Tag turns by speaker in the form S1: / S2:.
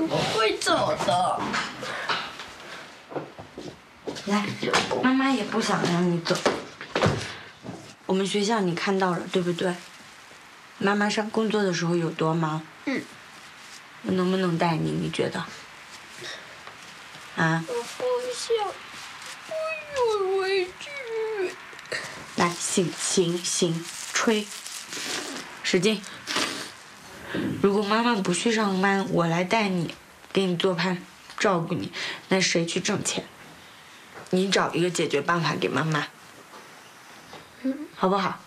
S1: 我会走的。
S2: 来，妈妈也不想让你走。我们学校你看到了，对不对？妈妈上工作的时候有多忙？我能不能带你？你觉得？啊？
S1: 我不想，我有委屈。
S2: 来，行，吹，使劲。如果妈妈不去上班，我来带你，给你做饭，照顾你，那谁去挣钱？你找一个解决办法给妈妈，好不好？